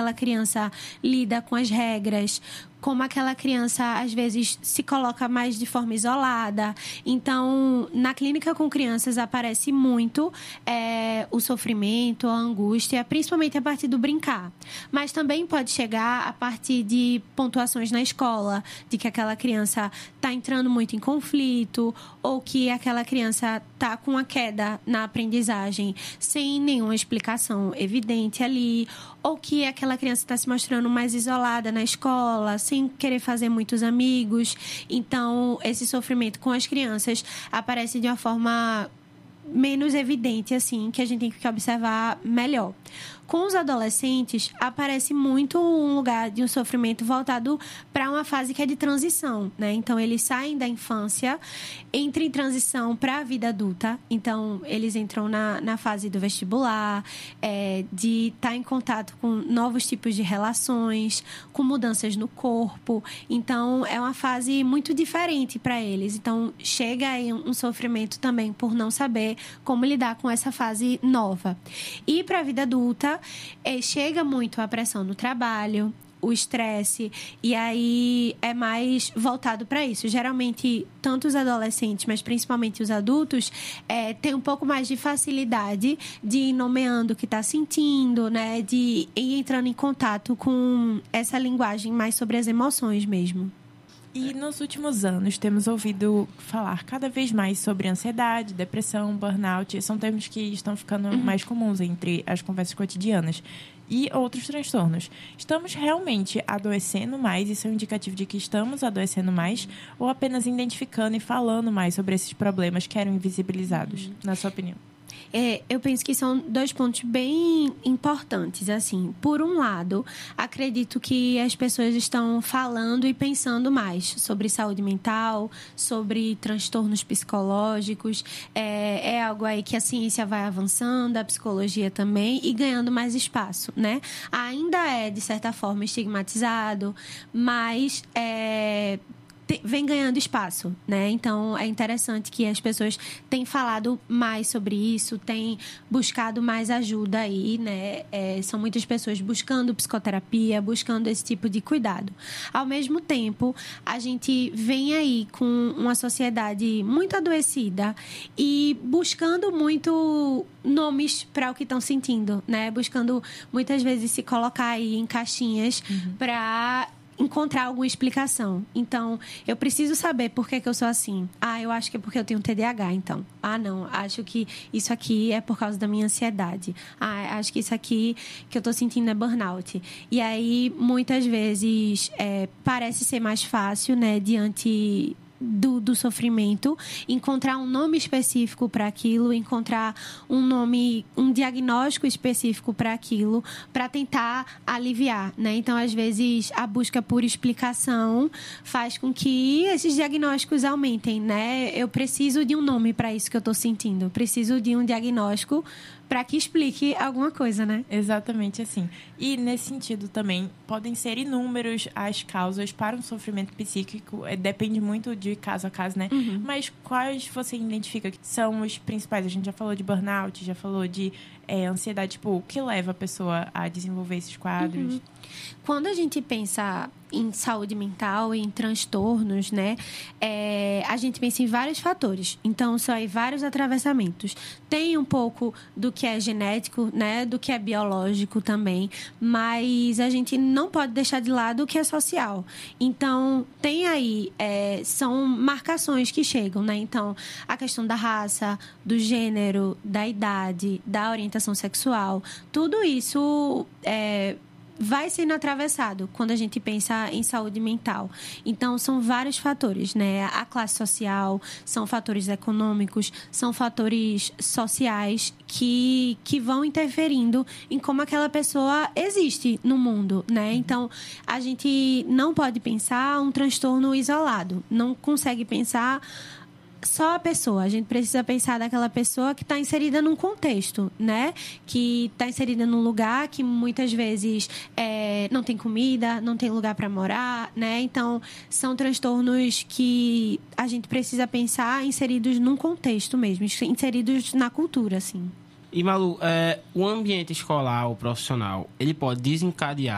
aquela criança lida com as regras, como aquela criança, às vezes, se coloca mais de forma isolada. Então, na clínica com crianças, aparece muito o sofrimento, a angústia, principalmente a partir do brincar. Mas também pode chegar a partir de pontuações na escola, de que aquela criança está entrando muito em conflito, ou que aquela criança está com uma queda na aprendizagem sem nenhuma explicação evidente ali, ou que aquela criança está se mostrando mais isolada na escola, sem querer fazer muitos amigos. Então, esse sofrimento com as crianças aparece de uma forma menos evidente, assim, que a gente tem que observar melhor. Com os adolescentes, aparece muito um lugar de um sofrimento voltado para uma fase que é de transição, né? Então, eles saem da infância, entram em transição para a vida adulta. Então, eles entram na fase do vestibular, de estar em contato com novos tipos de relações, com mudanças no corpo. Então, é uma fase muito diferente para eles. Então, chega aí um sofrimento também por não saber como lidar com essa fase nova. E para a vida adulta, chega muito a pressão no trabalho, o estresse, e aí é mais voltado para isso. Geralmente, tanto os adolescentes, mas principalmente os adultos, têm um pouco mais de facilidade de ir nomeando o que está sentindo, né? De ir entrando em contato com essa linguagem mais sobre as emoções mesmo. E nos últimos anos temos ouvido falar cada vez mais sobre ansiedade, depressão, burnout. São termos que estão ficando mais comuns entre as conversas cotidianas. E outros transtornos. Estamos realmente adoecendo mais? Isso é um indicativo de que estamos adoecendo mais? Ou apenas identificando e falando mais sobre esses problemas que eram invisibilizados, na sua opinião? Eu penso que são 2 pontos bem importantes, assim. Por um lado, acredito que as pessoas estão falando e pensando mais sobre saúde mental, sobre transtornos psicológicos. É algo aí que a ciência vai avançando, a psicologia também, e ganhando mais espaço, né? Ainda é, de certa forma, estigmatizado, mas vem ganhando espaço, né? Então, é interessante que as pessoas têm falado mais sobre isso, têm buscado mais ajuda aí, né? São muitas pessoas buscando psicoterapia, buscando esse tipo de cuidado. Ao mesmo tempo, a gente vem aí com uma sociedade muito adoecida e buscando muito nomes para o que estão sentindo, né? Buscando, muitas vezes, se colocar aí em caixinhas para encontrar alguma explicação. Então, eu preciso saber por que eu sou assim. Eu acho que é porque eu tenho TDAH, então. Não, acho que isso aqui é por causa da minha ansiedade. Acho que isso aqui que eu tô sentindo é burnout. E aí, muitas vezes, parece ser mais fácil, né, diante do sofrimento, encontrar um nome específico para aquilo, encontrar um diagnóstico específico para aquilo, para tentar aliviar, né? Então, às vezes, a busca por explicação faz com que esses diagnósticos aumentem, né? Eu preciso de um nome para isso que eu estou sentindo, eu preciso de um diagnóstico para que explique alguma coisa, né? Exatamente assim. E, nesse sentido, também, podem ser inúmeros as causas para um sofrimento psíquico. Depende muito de caso a caso, né? Mas quais você identifica que são os principais? A gente já falou de burnout, já falou de ansiedade. Tipo, o que leva a pessoa a desenvolver esses quadros? Quando a gente pensa em saúde mental, em transtornos, né? A gente pensa em vários fatores. Então, são aí vários atravessamentos. Tem um pouco do que é genético, né? Do que é biológico também. Mas a gente não pode deixar de lado o que é social. Então, tem aí... são marcações que chegam, né? Então, a questão da raça, do gênero, da idade, da orientação sexual. Tudo isso... vai sendo atravessado quando a gente pensa em saúde mental. Então, são vários fatores, né? A classe social, são fatores econômicos, são fatores sociais que vão interferindo em como aquela pessoa existe no mundo, né? Então, a gente não pode pensar um transtorno isolado, não consegue pensar só a pessoa. A gente precisa pensar daquela pessoa que está inserida num contexto, né? Que está inserida num lugar que muitas vezes não tem comida, não tem lugar para morar, né? Então, são transtornos que a gente precisa pensar inseridos num contexto mesmo, inseridos na cultura, assim. E, Malu, o ambiente escolar ou profissional, ele pode desencadear